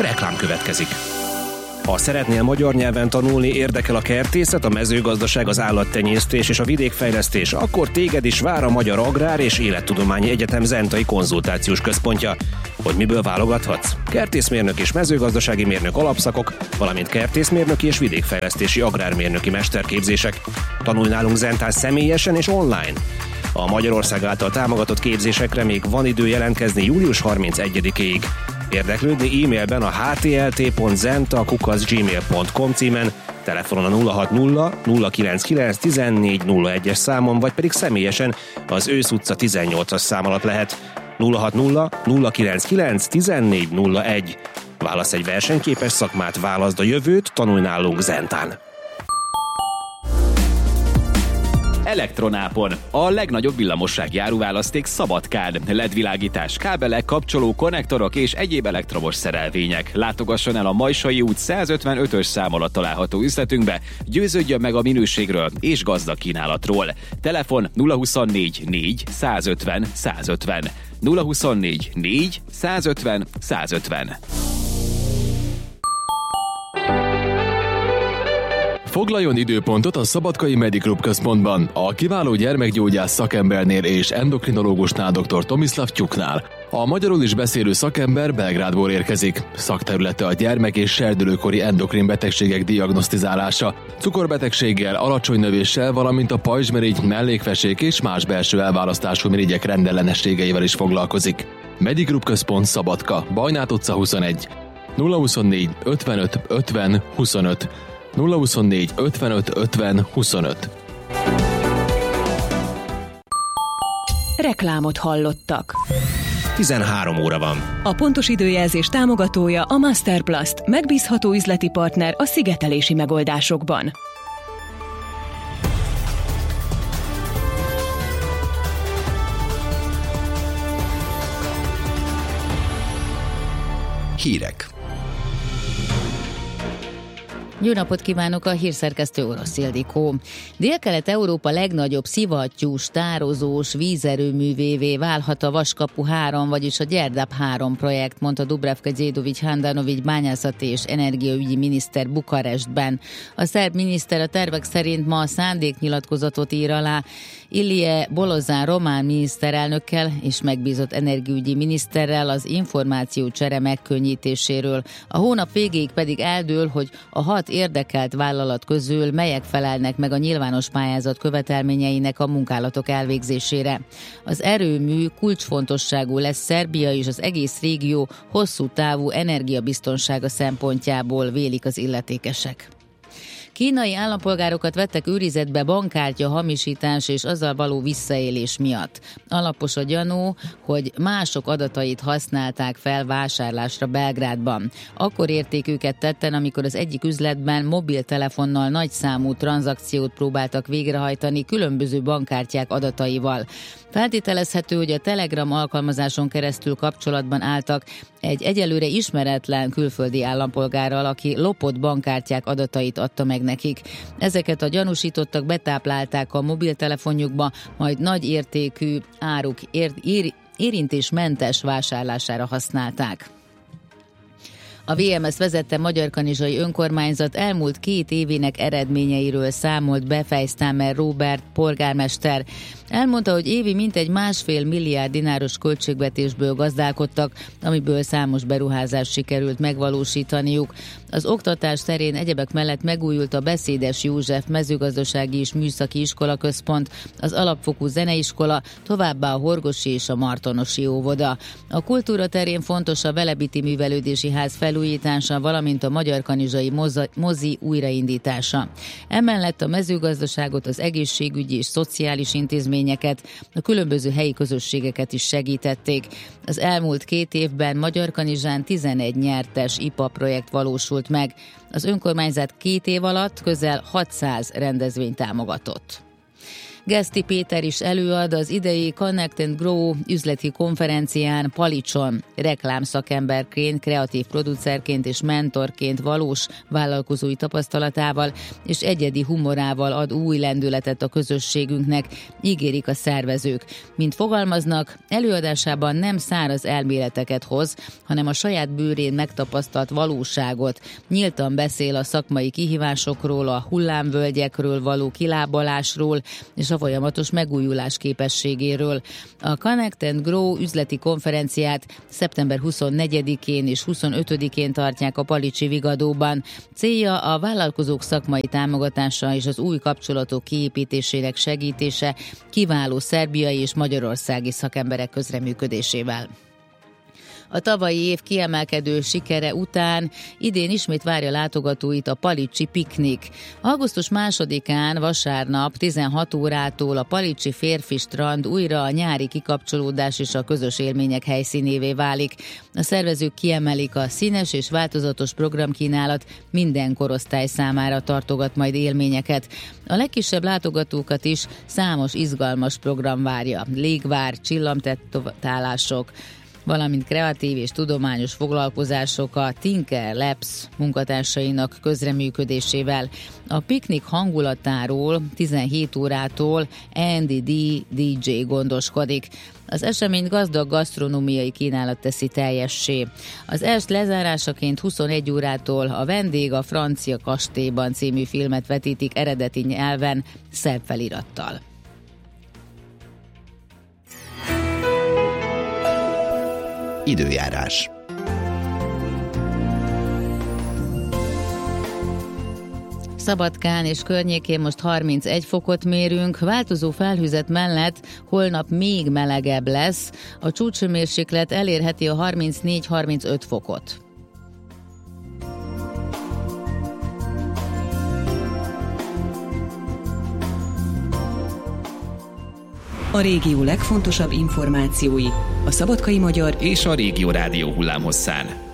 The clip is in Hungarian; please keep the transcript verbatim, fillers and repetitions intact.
Reklám következik. Ha szeretnél magyar nyelven tanulni, érdekel a kertészet, a mezőgazdaság, az állattenyésztés és a vidékfejlesztés, akkor téged is vár a Magyar Agrár és Élettudományi Egyetem Zentai Konzultációs Központja. Hogy miből válogathatsz? Kertészmérnök és mezőgazdasági mérnök alapszakok, valamint kertészmérnöki és vidékfejlesztési agrármérnöki mesterképzések. Tanulj nálunk Zentán személyesen és online. A Magyarország által támogatott képzésekre még van idő jelentkezni július harmincegyedikéig. Érdeklődni e-mailben a h t l t pont zenta kukac gmail pont com címen, telefonon a nulla hat nulla nulla kilenc kilenc tizennégy nulla egyes számon, vagy pedig személyesen az Ősz utca tizennyolcas szám alatt lehet. nulla hat nulla nulla kilenc kilenc tizennégy nulla egy. Válasz egy versenyképes szakmát, válaszd a jövőt, tanulj nálunk Zentán. Elektronápon. A legnagyobb villamossági áruválaszték Szabadkán. el é dé-világítás, kábelek, kapcsoló, konnektorok és egyéb elektromos szerelvények. Látogasson el a Majsai út százötvenötös szám alatt található üzletünkbe, győződjön meg a minőségről és gazdag kínálatról. Telefon nulla huszonnégy négy százötven százötven. nulla huszonnégy négy százötven százötven. Foglaljon időpontot a Szabadkai Mediclub központban, a kiváló gyermekgyógyász szakembernél és endokrinológusnál dr. Tomislav Tyuknál. A magyarul is beszélő szakember Belgrádból érkezik. Szakterülete a gyermek- és serdülőkori endokrin betegségek diagnosztizálása, cukorbetegséggel, alacsony növéssel, valamint a pajzsmirigy, mellékvesék és más belső elválasztású mirigyek rendellenességeivel is foglalkozik. Mediclub központ Szabadka, Bajnát utca huszonegy. nulla huszonnégy ötvenöt ötven huszonöt. nulla huszonnégy ötvenöt ötven huszonöt. Reklámot hallottak. tizenhárom óra van. A pontos időjelzés támogatója a Masterplast, megbízható üzleti partner a szigetelési megoldásokban. Hírek. Jó napot kívánok, a hírszerkesztő Orosz Ildikó. Dél-Kelet-Európa legnagyobb szivattyús, tározós vízerőművévé válhat a Vaskapu három, vagyis a Gyerdap három projekt, mondta Dubravka Dzédovics Handanovics bányászati és energiaügyi miniszter Bukarestben. A szerb miniszter a tervek szerint ma a szándéknyilatkozatot ír alá Ilie Bolozán román miniszterelnökkel és megbízott energiaügyi miniszterrel az információcsere megkönnyítéséről. A hónap végéig pedig eldől, hogy a hat érdekelt vállalat közül melyek felelnek meg a nyilvános pályázat követelményeinek a munkálatok elvégzésére. Az erőmű kulcsfontosságú lesz Szerbia és az egész régió hosszú távú energiabiztonsága szempontjából, vélik az illetékesek. Kínai állampolgárokat vettek őrizetbe bankkártya hamisítás és azzal való visszaélés miatt. Alapos a gyanú, hogy mások adatait használták fel vásárlásra Belgrádban. Akkor érték őket tetten, amikor az egyik üzletben mobiltelefonnal nagyszámú tranzakciót próbáltak végrehajtani különböző bankkártyák adataival. Feltételezhető, hogy a Telegram alkalmazáson keresztül kapcsolatban álltak egy egyelőre ismeretlen külföldi állampolgárral, aki lopott bankkártyák adatait adta meg nekik. Ezeket a gyanúsítottak betáplálták a mobiltelefonjukba, majd nagy értékű áruk ér- ér- érintésmentes vásárlására használták. A vé em es vezette Magyarkanizsai önkormányzat elmúlt két évének eredményeiről számolt be Fejsztámer Róbert polgármester. Elmondta, hogy évi mintegy másfél milliárd dináros költségvetésből gazdálkodtak, amiből számos beruházást sikerült megvalósítaniuk. Az oktatás terén egyebek mellett megújult a Beszédes József mezőgazdasági és műszaki iskolaközpont, az alapfokú zeneiskola, továbbá a Horgosi és a Martonosi óvoda. A kultúra terén fontos a Velebiti Művelődési Ház felújítása, valamint a Magyarkanizsai moza, mozi újraindítása. Emellett a mezőgazdaságot, az egészségügyi és szociális intézményeket, a különböző helyi közösségeket is segítették. Az elmúlt két évben Magyarkanizsán tizenegy nyertes i pé á projekt valósult meg. Az önkormányzat két év alatt közel hatszáz rendezvényt támogatott. Geszti Péter is előad az idei Connect and Grow üzleti konferencián Palicson reklámszakemberként, kreatív producerként és mentorként valós vállalkozói tapasztalatával és egyedi humorával ad új lendületet a közösségünknek, ígérik a szervezők. Mint fogalmaznak, előadásában nem száraz elméleteket hoz, hanem a saját bőrén megtapasztalt valóságot. Nyíltan beszél a szakmai kihívásokról, a hullámvölgyekről való kilábalásról és a folyamatos megújulás képességéről. A Connect and Grow üzleti konferenciát szeptember huszonnegyedikén és huszonötödikén tartják a Palicsi Vigadóban. Célja a vállalkozók szakmai támogatása és az új kapcsolatok kiépítésének segítése kiváló szerbiai és magyarországi szakemberek közreműködésével. A tavalyi év kiemelkedő sikere után idén ismét várja látogatóit a Palicsi Piknik. augusztus másodikán vasárnap tizenhat órától a Palicsi Férfi Strand újra a nyári kikapcsolódás és a közös élmények helyszínévé válik. A szervezők kiemelik, a színes és változatos programkínálat minden korosztály számára tartogat majd élményeket. A legkisebb látogatókat is számos izgalmas program várja. Légvár, csillamtetoválások, valamint kreatív és tudományos foglalkozások a Tinker Labs munkatársainak közreműködésével. A piknik hangulatáról tizenhét órától Andy D. dé dzsé gondoskodik. Az esemény gazdag gasztronómiai kínálat teszi teljessé. Az est lezárásaként huszonegy órától a Vendég a francia kastélyban című filmet vetítik eredeti nyelven, szerb felirattal. Időjárás. Szabadkán és környékén most harmincegy fokot mérünk, változó felhőzet mellett holnap még melegebb lesz, a csúcshőmérséklet elérheti a harmincnégy-harmincöt fokot. A régió legfontosabb információi a Szabadkai Magyar és a Régió Rádió hullámhosszán.